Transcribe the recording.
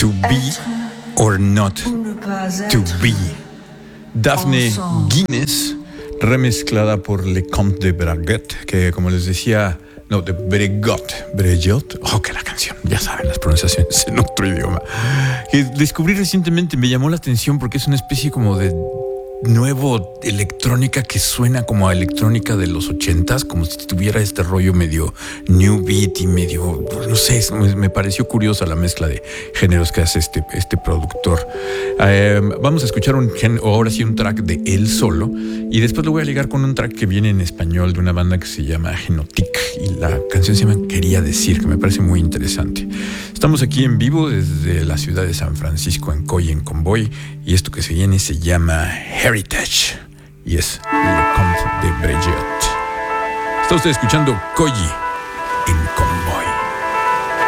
To Be or Not To Be. Daphne Guinness, remezclada por Le Comte de Breguet, que como les decía, no, de Breguet, que la canción, ya saben las pronunciaciones en otro idioma, que descubrí recientemente, me llamó la atención porque es una especie como de nuevo electrónica que suena como a electrónica de los 80s, como si tuviera este rollo medio new beat y medio, no sé, me pareció curiosa la mezcla de géneros que hace este productor. Vamos a escuchar ahora sí un track de él solo, y después lo voy a ligar con un track que viene en español de una banda que se llama Genotic, y la canción se llama Quería Decir, que me parece muy interesante. Estamos aquí en vivo desde la ciudad de San Francisco en Coy en Convoy, y esto que se viene se llama Heritage y es Le Comte de Breguet. Está usted escuchando Coy en Convoy.